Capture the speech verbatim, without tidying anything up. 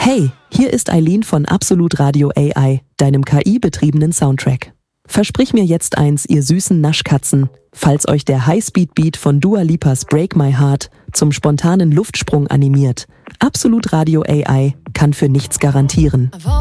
Hey, hier ist Eileen von Absolut Radio A I, deinem K I-betriebenen Soundtrack. Versprich mir jetzt eins, ihr süßen Naschkatzen, falls euch der Highspeed-Beat von Dua Lipas Break My Heart zum spontanen Luftsprung animiert. Absolut Radio A I kann für nichts garantieren.